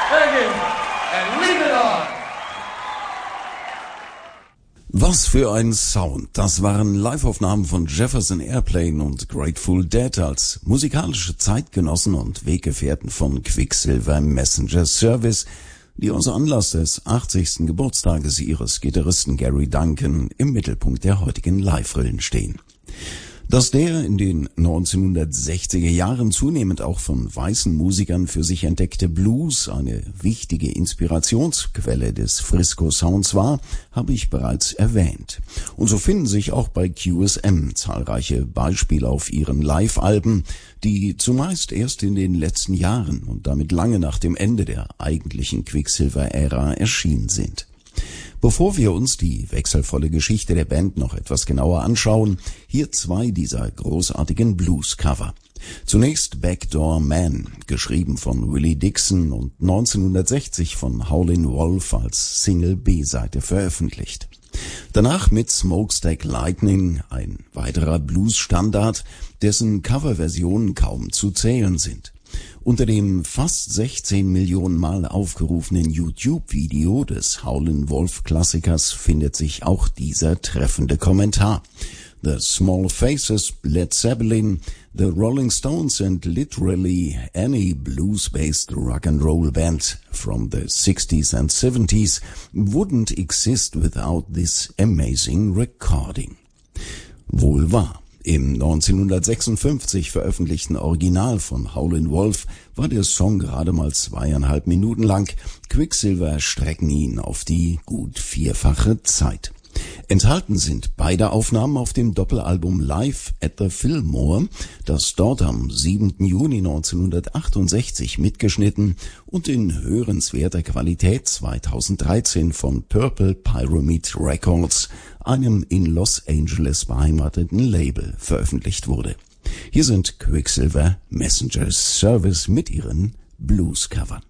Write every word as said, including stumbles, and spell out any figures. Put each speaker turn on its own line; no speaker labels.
Thank you. And leave it on.
Was für ein Sound. Das waren Liveaufnahmen von Jefferson Airplane und Grateful Dead als musikalische Zeitgenossen und Weggefährten von Quicksilver Messenger Service, die aus Anlass des achtzigsten Geburtstages ihres Gitarristen Gary Duncan im Mittelpunkt der heutigen Live-Rillen stehen. Dass der in den neunzehnhundertsechziger Jahren zunehmend auch von weißen Musikern für sich entdeckte Blues eine wichtige Inspirationsquelle des Frisco-Sounds war, habe ich bereits erwähnt. Und so finden sich auch bei Q S M zahlreiche Beispiele auf ihren Live-Alben, die zumeist erst in den letzten Jahren und damit lange nach dem Ende der eigentlichen Quicksilver-Ära erschienen sind. Bevor wir uns die wechselvolle Geschichte der Band noch etwas genauer anschauen, hier zwei dieser großartigen Blues-Cover. Zunächst Backdoor Man, geschrieben von Willie Dixon und neunzehnhundertsechzig von Howlin' Wolf als Single B-Seite veröffentlicht. Danach mit Smokestack Lightning, ein weiterer Blues-Standard, dessen Coverversionen kaum zu zählen sind. Unter dem fast sechzehn Millionen Mal aufgerufenen YouTube-Video des Howlin' Wolf-Klassikers findet sich auch dieser treffende Kommentar. The Small Faces, Led Zeppelin, The Rolling Stones and literally any blues-based rock and roll band from the sixties and seventies wouldn't exist without this amazing recording. Wohl wahr. Im neunzehnhundertsechsundfünfzig veröffentlichten Original von Howlin' Wolf war der Song gerade mal zweieinhalb Minuten lang. Quicksilver strecken ihn auf die gut vierfache Zeit. Enthalten sind beide Aufnahmen auf dem Doppelalbum Live at the Fillmore, das dort am siebten Juni neunzehnhundertachtundsechzig mitgeschnitten und in hörenswerter Qualität zweitausenddreizehn von Purple Pyramid Records, einem in Los Angeles beheimateten Label, veröffentlicht wurde. Hier sind Quicksilver Messenger Service mit ihren Blues-Covern.